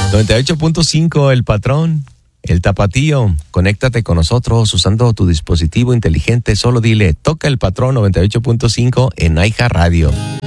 98.5, El Patrón, El Tapatío. Conéctate con nosotros usando tu dispositivo inteligente. Solo dile, toca El Patrón 98.5 en iHeartRadio.